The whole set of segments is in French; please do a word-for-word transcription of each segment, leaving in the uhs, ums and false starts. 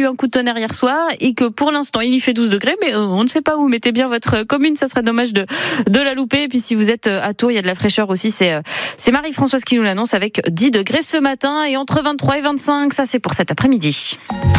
eu un coup de tonnerre hier soir et que pour l'instant il y fait douze degrés, mais on ne sait pas où. Mettez bien votre commune, ça serait dommage de, de la louper. Et puis si vous êtes à Tours, il y a de la fraîcheur aussi. C'est, c'est Marie-Françoise qui nous l'annonce avec dix degrés ce matin et entre vingt-trois et vingt-cinq. Ça, c'est pour cet après-midi.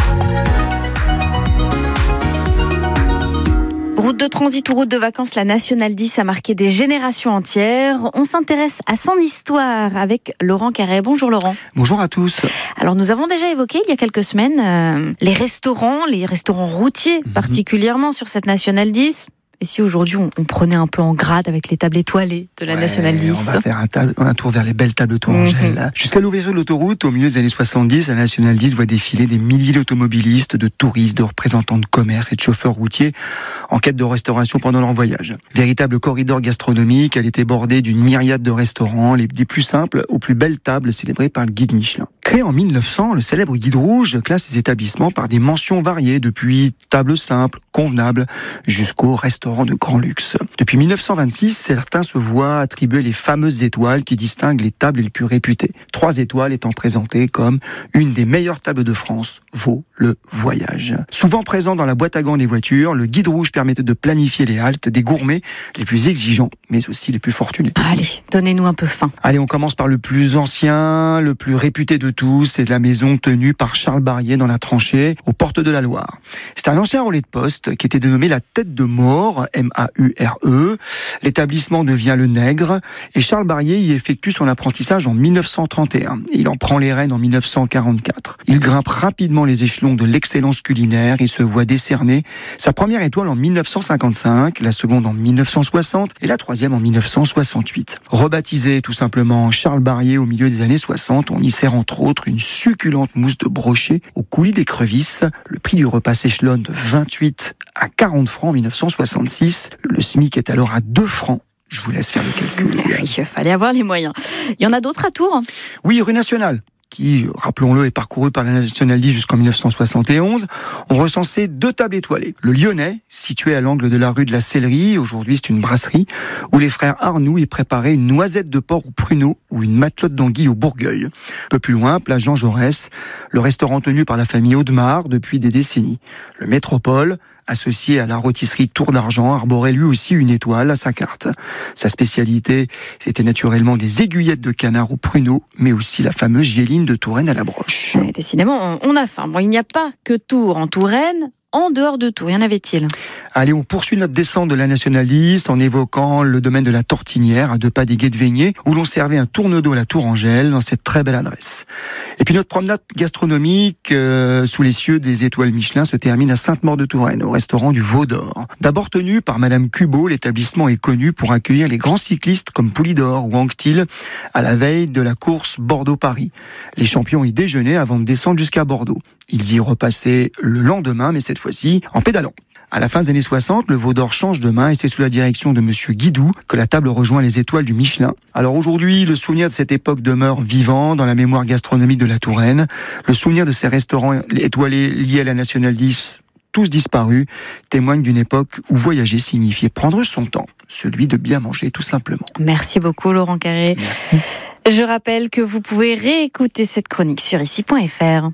Route de transit ou route de vacances, la Nationale dix a marqué des générations entières. On s'intéresse à son histoire avec Laurent Carré. Bonjour Laurent. Bonjour à tous. Alors nous avons déjà évoqué il y a quelques semaines euh, les restaurants, les restaurants routiers mmh. particulièrement sur cette Nationale dix. Et si aujourd'hui on, on prenait un peu en grade avec les tables étoilées de la ouais, Nationale dix? On va faire un, table, un tour vers les belles tables Tourangelle. Mmh. Jusqu'à l'ouverture de l'autoroute, au milieu des années soixante-dix, la Nationale dix voit défiler des milliers d'automobilistes, de touristes, de représentants de commerce et de chauffeurs routiers en quête de restauration pendant leur voyage. Véritable corridor gastronomique, elle était bordée d'une myriade de restaurants, les, des plus simples aux plus belles tables célébrées par le guide Michelin. Créé en mille neuf cents, le célèbre guide rouge classe ces établissements par des mentions variées, depuis tables simples, convenables, jusqu'aux restaurants de grand luxe. Depuis mille neuf cent vingt-six, certains se voient attribuer les fameuses étoiles qui distinguent les tables les plus réputées. Trois étoiles étant présentées comme une des meilleures tables de France, vaut le voyage. Souvent présent dans la boîte à gants des voitures, le guide rouge permettait de planifier les haltes des gourmets les plus exigeants, mais aussi les plus fortunés. Allez, donnez-nous un peu faim. Allez, on commence par le plus ancien, le plus réputé de tous, c'est la maison tenue par Charles Barrier dans la Tranchée, aux portes de la Loire. C'est un ancien relais de poste qui était dénommé la Tête de Maure, M A U R E. L'établissement devient le Nègre et Charles Barrier y effectue son apprentissage en mille neuf cent trente et un. Il en prend les rênes en mille neuf cent quarante-quatre. Il grimpe rapidement les échelons de l'excellence culinaire et se voit décerner sa première étoile en mille neuf cent cinquante-cinq, la seconde en mille neuf cent soixante et la troisième en mille neuf cent soixante-huit. Rebaptisé tout simplement Charles Barrier au milieu des années soixante, on y sert entre autres une succulente mousse de brochet au coulis d'écrevisse. Le prix du repas s'échelonne de vingt-huit à quarante francs en mille neuf cent soixante-six. Le SMIC est alors à deux francs. Je vous laisse faire le calcul. Oui, il fallait avoir les moyens. Il y en a d'autres à Tours? Oui, rue Nationale, qui, rappelons-le, est parcouru par la Nationale dix jusqu'en mille neuf cent soixante et onze, ont recensé deux tables étoilées. Le Lyonnais, situé à l'angle de la rue de la Sellerie, aujourd'hui c'est une brasserie, où les frères Arnoux y préparaient une noisette de porc au pruneau ou une matelote d'anguille au bourgueil. Un peu plus loin, place Jean Jaurès, le restaurant tenu par la famille Audemars depuis des décennies. Le Métropole, associé à la rôtisserie Tour d'Argent, arborait lui aussi une étoile à sa carte. Sa spécialité, c'était naturellement des aiguillettes de canard au pruneau, mais aussi la fameuse géline de Touraine à la broche. Ouais, décidément, on a faim. Bon, il n'y a pas que Tours en Touraine. En dehors de Tours, y en avait-il? Allez, on poursuit notre descente de la Nationale dix en évoquant le domaine de la Tortinière, à deux pas des Guets de Veigné, où l'on servait un tourne d'eau à la Tourangelle, dans cette très belle adresse. Et puis notre promenade gastronomique euh, sous les cieux des étoiles Michelin se termine à Sainte-Maure-de-Touraine, au restaurant du Veau d'Or. D'abord tenu par Madame Cubaud, l'établissement est connu pour accueillir les grands cyclistes comme Poulidor ou Anquetil à la veille de la course Bordeaux-Paris. Les champions y déjeunaient avant de descendre jusqu'à Bordeaux. Ils y repassaient le lendemain, mais cette fois-ci en pédalant. À la fin des années soixante, le Veau d'Or change de main et c'est sous la direction de Monsieur Guidou que la table rejoint les étoiles du Michelin. Alors aujourd'hui, le souvenir de cette époque demeure vivant dans la mémoire gastronomique de la Touraine. Le souvenir de ces restaurants étoilés liés à la Nationale dix, tous disparus, témoigne d'une époque où voyager signifiait prendre son temps, celui de bien manger tout simplement. Merci beaucoup Laurent Carré. Merci. Je rappelle que vous pouvez réécouter cette chronique sur ici point f r.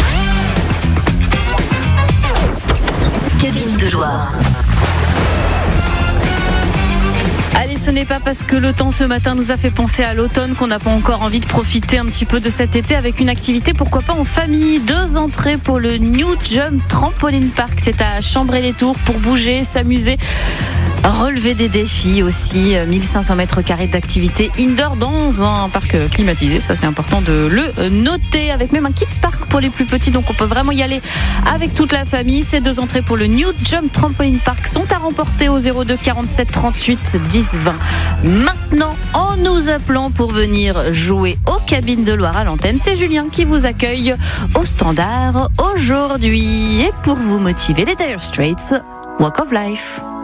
Cabine de Loire. Allez, ce n'est pas parce que le temps ce matin nous a fait penser à l'automne qu'on n'a pas encore envie de profiter un petit peu de cet été avec une activité, pourquoi pas en famille. Deux entrées pour le New Jump Trampoline Park, c'est à Chambray-les-Tours pour bouger, s'amuser, relever des défis aussi. mille cinq cents mètres carrés d'activité indoor dans un parc climatisé, ça c'est important de le noter, avec même un kids park pour les plus petits, donc on peut vraiment y aller avec toute la famille. Ces deux entrées pour le New Jump Trampoline Park sont à remporter au zéro deux quarante-sept trente-huit dix vingt. Maintenant, en nous appelant pour venir jouer aux cabines de Loire à l'antenne, c'est Julien qui vous accueille au standard aujourd'hui. Et pour vous motiver, les Dire Straits, Walk of Life.